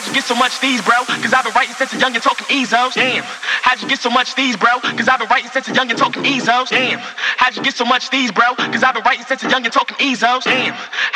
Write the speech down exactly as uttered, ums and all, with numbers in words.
how'd you get so much these, bro? Cause I've been writing since a young and talking Ezos. Damn, how'd you get so much these, bro? Cause I've been writing since a young and talking Ezos. Damn, how'd you get so much these, bro? Cause I've been writing since a young and talking Ezos. Damn.